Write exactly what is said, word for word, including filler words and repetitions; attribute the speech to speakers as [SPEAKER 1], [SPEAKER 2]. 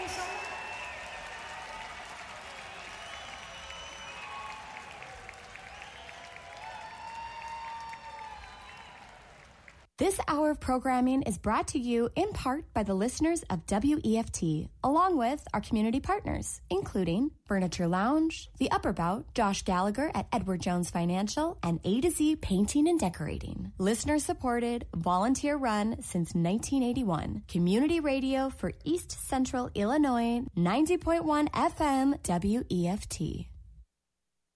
[SPEAKER 1] you so much.
[SPEAKER 2] This hour of programming is brought to you in part by the listeners of W E F T, along with our community partners, including Furniture Lounge, The Upper Bout, Josh Gallagher at Edward Jones Financial, and A to Z Painting and Decorating. Listener supported, volunteer run since nineteen eighty-one. Community radio for East Central Illinois, ninety point one F M W E F T.